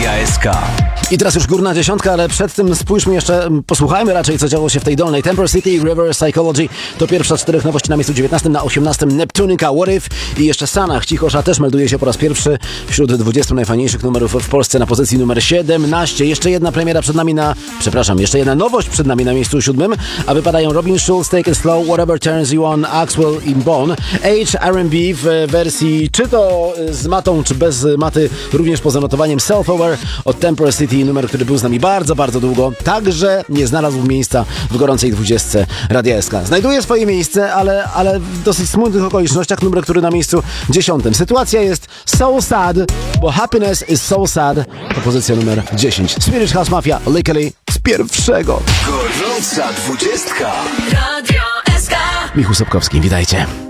Radia SK. I teraz już górna dziesiątka, ale przed tym spójrzmy jeszcze, posłuchajmy raczej, co działo się w tej dolnej. Temper City, River Psychology to pierwsza z 4 nowości na miejscu 19, na 18 Neptunica, What If i jeszcze Sanach. Cichosza też melduje się po raz pierwszy wśród 20 najfajniejszych numerów w Polsce na pozycji numer 17. Jeszcze jedna premiera przed nami jeszcze jedna nowość przed nami na miejscu 7, a wypadają Robin Schulz, Take It Slow, Whatever Turns You On, Axwell i Bone, R&B w wersji czy to z matą, czy bez maty, również poza notowaniem Self-Aware od Temper City, numer, który był z nami bardzo, bardzo długo, także nie znalazł miejsca w gorącej 20 Radia SK. Znajduje swoje miejsce, ale w dosyć smutnych okolicznościach, numer, który na miejscu 10. Sytuacja jest so sad, bo Happiness is so sad, to pozycja numer 10. Swedish House Mafia, Legally z pierwszego. Gorąca 20. Radio SK. Michał Sobkowski, witajcie.